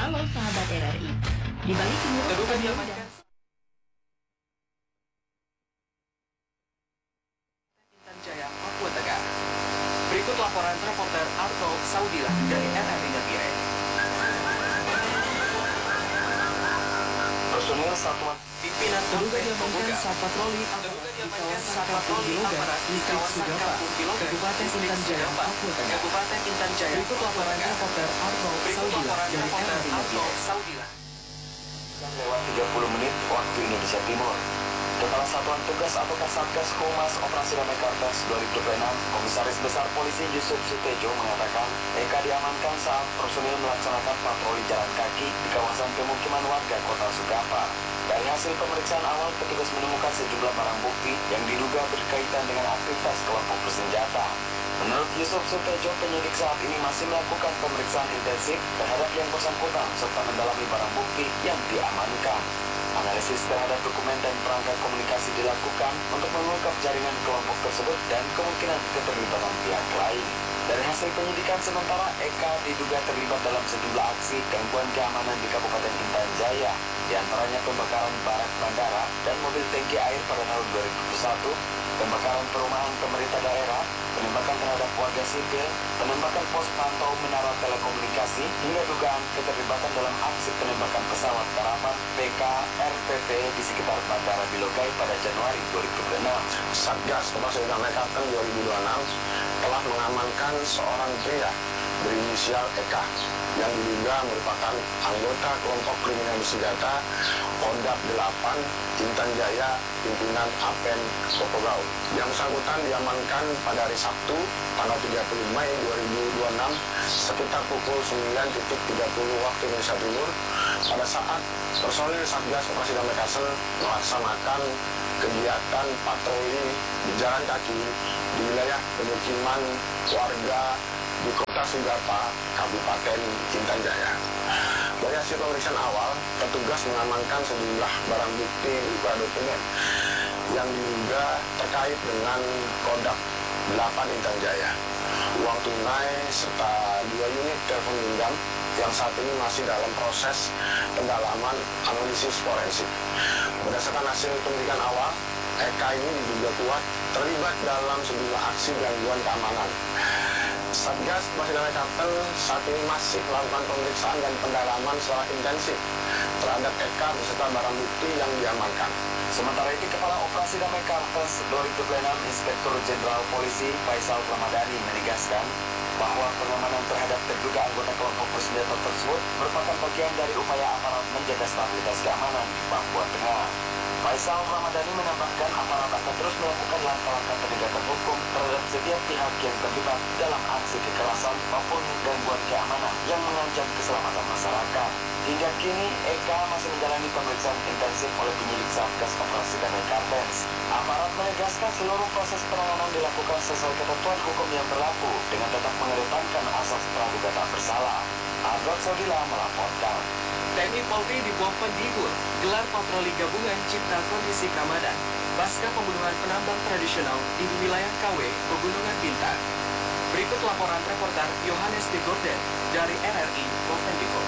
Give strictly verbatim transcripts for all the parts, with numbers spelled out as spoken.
Halo sahabat R R I. Di balik kemurung Terduga diamankan Intan Jaya, Papua Tengah. Berikut laporan reporter Arto Saudila dari R R I Nabire. Personil Satuan Pimpinan Terduga diamankan saat patroli Terduga di diamankan kawasan saat Kampung patroli Gilogan, aparat di Distrik kawasan Sugapa, Kampung Gilogan, Kabupaten Distrik Intan Jaya, Sugapa, Papua Tengah. Kabupaten Intan Jaya, Berikut Papua laporan Tengah. reporter Arto Berikut Saudila laporan dari reporter R R I Arto Nabire. Saudila. Lewat tiga puluh menit waktu Indonesia Timur. Kepala Satuan Tugas atau Kasatgas Humas Operasi Damai Kartens dua ribu dua puluh enam, Komisaris Besar Polisi Yusuf Sutejo mengatakan Eka diamankan saat personil melaksanakan patroli jalan kaki di kawasan pemukiman warga Kota Sugapa. Dari hasil pemeriksaan awal, petugas menemukan sejumlah barang bukti yang diduga berkaitan dengan aktivitas kelompok bersenjata. Menurut Yusuf Sutejo, penyidik saat ini masih melakukan pemeriksaan intensif terhadap yang bersangkutan serta mendalami barang bukti yang diamankan. Analisis terhadap dokumen dan perangkat komunikasi dilakukan untuk mengungkap jaringan kelompok tersebut dan kemungkinan keterlibatan pihak lain. Dari hasil penyidikan sementara, Eka diduga terlibat dalam sejumlah aksi gangguan keamanan di Kabupaten Intan Jaya, di antaranya pembakaran barak bandara dan mobil tangki air pada tahun dua ribu dua puluh satu, pembakaran perumahan pemerintah daerah, penembakan terhadap warga sipil, penembakan pos pantau menara telekomunikasi, hingga dugaan keterlibatan dalam aksi penembakan pesawat Karapan P K R P P di sekitar Bandara Bilogai pada Januari dua ribu dua puluh enam. Satgas Operasi Damai Kartens dua ribu dua puluh enam telah mengamankan seorang pria berinisial Eka yang diduga merupakan anggota kelompok kriminal bersenjata Kodam delapan Intan Jaya pimpinan Apen Kopogau. Yang bersangkutan diamankan pada hari Sabtu tanggal tiga puluh Mei dua ribu dua puluh enam sekitar pukul sembilan tiga puluh waktu Indonesia Timur pada saat personil Satgas Operasi Damai Kartens melaksanakan kegiatan patroli di jalan kaki di wilayah pemukiman warga di Kota Sugapa, Kabupaten Intan Jaya. Dari hasil pemeriksaan awal, petugas mengamankan sejumlah barang bukti berupa dokumen yang diduga terkait dengan Kodam delapan Intan Jaya, uang tunai serta dua unit telepon genggam yang saat ini masih dalam proses pendalaman analisis forensik. Berdasarkan hasil penyelidikan awal, Eka ini diduga kuat terlibat dalam sejumlah aksi gangguan keamanan. Satgas Operasi Damai Kartens saat ini masih melakukan pemeriksaan dan pendalaman secara intensif terhadap Eka beserta barang bukti yang diamankan. Sementara itu, Kepala Operasi Damai Kartens dua ribu dua puluh enam Inspektur Jenderal Polisi Faisal Ramadhani menegaskan bahwa pengamanan terhadap terduga anggota kelompok bersenjata tersebut merupakan bagian dari upaya aparat menjaga stabilitas keamanan di Papua Tengah. Faisal Ramadhani menambahkan aparat akan terus melakukan langkah-langkah penegakan hukum terhadap setiap pihak yang terlibat dalam aksi kekerasan maupun gangguan keamanan yang mengancam keselamatan masyarakat. Hingga kini, Eka masih menjalani pemeriksaan intensif oleh penyidik Satgas Operasi Damai Kartens. Aparat menegaskan seluruh proses penanganan dilakukan sesuai ketentuan hukum yang berlaku dengan tetap mengedepankan asas praduga tak bersalah. Arto Saudila melaporkan. T N I Polri di Bawah Pendigur gelar patroli gabungan Cipta Kondisi Keamanan pasca pembunuhan penambang tradisional di wilayah K W, Pegunungan Bintang. Berikut laporan reporter Yohanes de Gorden dari R R I Bawah Pendigur.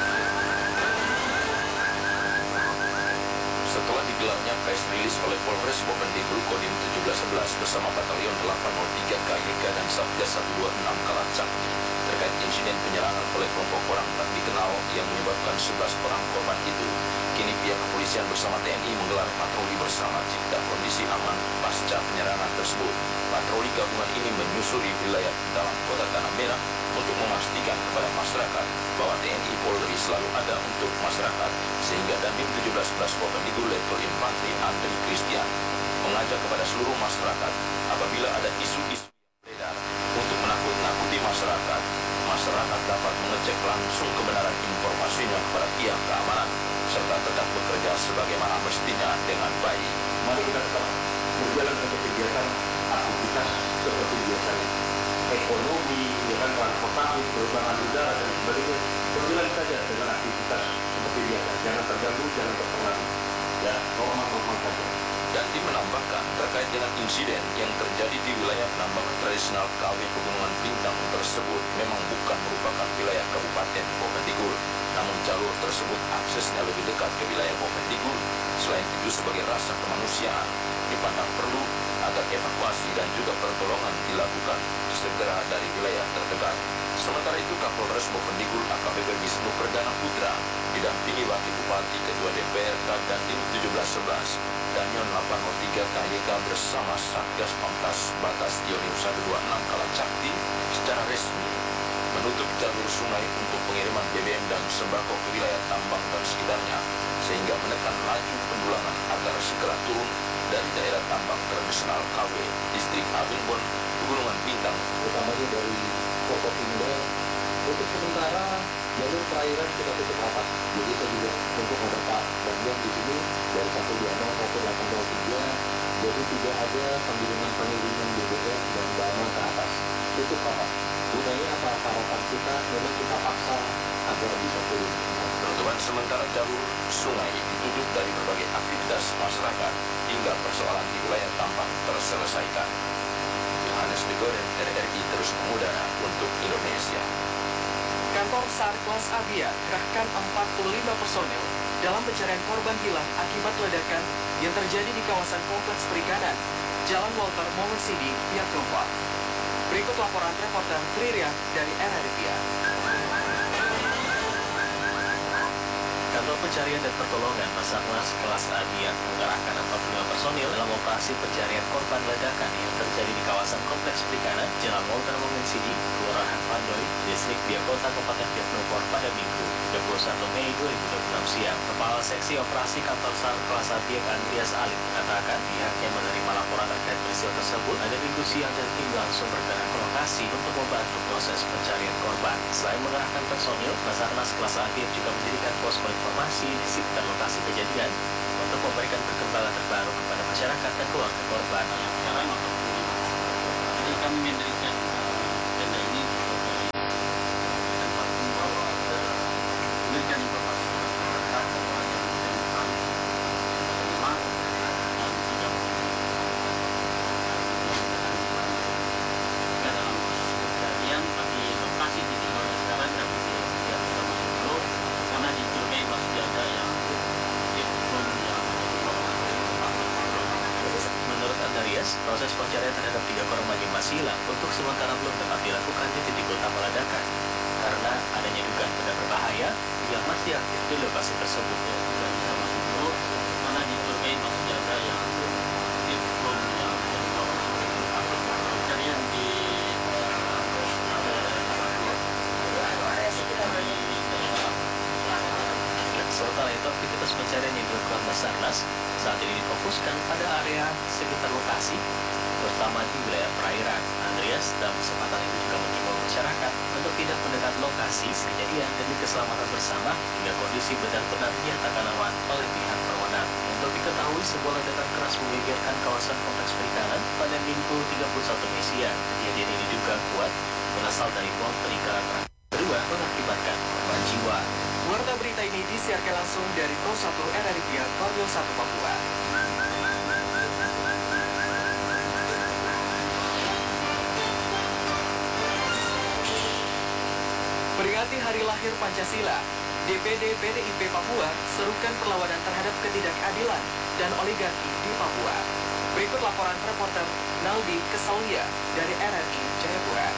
Setelah digelarnya press release oleh Polres Bovendigul Kodim tujuh belas sebelas bersama Batalion delapan nol tiga K Y K dan Satgas seratus dua puluh enam Kalacak terkait insiden penyerangan oleh kelompok orang tak dikenal yang menyebabkan sebelas orang korban itu, kini pihak kepolisian bersama T N I menggelar patroli bersama Cipta Kondisi Aman pasca penyerangan tersebut. Patroli gabungan ini menyusuri wilayah dalam Kota Tanah Merah untuk memastikan kepada masyarakat bahwa T N I Polri selalu ada untuk masyarakat, sehingga Dandim tujuh belas sebelas Bovendigul Letkol Infantri Andri Christian mengajak kepada seluruh masyarakat apabila ada isu-isu yang beredar untuk menakut-nakuti masyarakat, masyarakat dapat mengecek langsung kebenaran informasinya kepada pihak keamanan serta tetap bekerja sebagaimana mestinya dengan baik. Mari kita tetap berjalan ke kegiatan aktivitas seperti biasanya. Ekonomi, dengan transportasi, penerbangan udara dan sebagainya berjalan saja dengan aktivitas seperti biasa. Jangan terganggu, jangan terpengaruh. Ya, normal-normal saja. Dandim menambahkan terkait dengan insiden yang terjadi di wilayah penambangan tradisional K W Pegunungan Bintang tersebut memang bukan merupakan wilayah Kabupaten Bovendigul, namun tersebut aksesnya lebih dekat ke wilayah Bovendigul. Selain itu sebagai rasa kemanusiaan, dipandang perlu agar evakuasi dan juga pertolongan dilakukan segera dari wilayah terdekat. Sementara itu Kapolres Bovendigul A K B P Wisnu Perdana Putra didampingi Wakil Bupati Ketua D P R Dandim tujuh belas sebelas Danyon delapan nol tiga K Y K bersama Satgas Pamtas Batas Ionium seratus dua puluh enam Kalacakti secara resmi menutup jalur sungai untuk pengiriman B B M dan sembako ke wilayah Tambang dan sekitarnya, sehingga menekan laju pendulangan agar segera turun dari daerah tambang tradisional K W, distrik Abingbon, Pegunungan Bintang, utamanya dari Forkopimda. Untuk sementara jalur perairan kita tutup rapat. Jadi saya juga untuk ada Pak Bagian di sini dari satu dua nol maupun delapan nol tiga. Jadi tidak ada pengiriman-pengiriman B B M dan Bama ke atas. Tutup rapat. Gunanya apa? Harapan kita memang kita paksa agar bisa turun. Penutupan sementara jalur sungai ditutup dari berbagai aktivitas masyarakat hingga persoalan di wilayah tambang terselesaikan. Yohanes Begoren, R R I terus mengudara untuk Indonesia. Kantor SAR kelas Abia kerahkan empat puluh lima personel dalam pencarian korban hilang akibat ledakan yang terjadi di kawasan Kompleks Perikanan, Jalan Walter Momosidi, Biak Numfor. Berikut laporan reporter Tririan dari R R I. Kantor Pencarian dan Pertolongan Basarnas kelas Abia mengerahkan empat puluh lima personil dalam operasi pencarian korban ledakan yang terjadi di kawasan Kompleks Perikanan, Jalan Walter Momosidi, Kelurahan Pandoy, Distrik Biak Kota, Kabupaten Biak Numfor pada Minggu tiga puluh satu Mei dua ribu dua puluh enam siang. Kepala Seksi Operasi Kantor SAR kelas Abia Andreas Alim mengatakan pihaknya menerima laporan terkait peristiwa tersebut pada Minggu siang dan tim langsung bergerak ke lokasi untuk membantu proses pencarian korban. Selain mengerahkan personil, Basarnas kelas Abia juga mendirikan posko informasi di sekitar lokasi kejadian untuk memberikan perkembangan terbaru kepada masyarakat dan keluarga korban. Sekarang jadi kami mendirikan tenda ini sebagai tempat memberikan informasi kepada masyarakat bahwa yang ditemukan lima dan tiga jika dalam proses kejadian, tapi lokasi di tinggalnya sekarang kami tidak bisa masuk dulu karena dicurigai masih ada yang belum yang Menurut Andreas, proses pencarian terhadap tiga korban yang masih hilang untuk sementara belum dapat dilakukan di titik utama ledakan karena adanya dugaan benda berbahaya yang masih aktif di lokasi tersebut. tidak bisa masuk dulu karena dicurigai masih ada yang aktif belum yang pencarian di Sementara itu, aktivitas pencarian yang dilakukan Basarnas saat ini difokuskan pada area sekitar lokasi, terutama di wilayah perairan. Andreas dalam kesempatan itu juga mengimbau masyarakat untuk tidak mendekat lokasi kejadian demi keselamatan bersama hingga kondisi benar-benar dinyatakan aman oleh pihak berwenang. Untuk diketahui, sebuah ledakan keras menggegerkan kawasan Kompleks Perikanan pada Minggu tiga puluh satu Mei siang. Kejadian ini diduga kuat berasal dari bom peningkaran kedua mengakibatkan korban jiwa. Warta berita ini disiarkan langsung dari Pro satu R R I Korwil satu Papua. Peringati Hari Lahir Pancasila, D P D P D I P Papua serukan perlawanan terhadap ketidakadilan dan oligarki di Papua. Berikut laporan reporter Naldi Kesalia dari R R I Jayapura.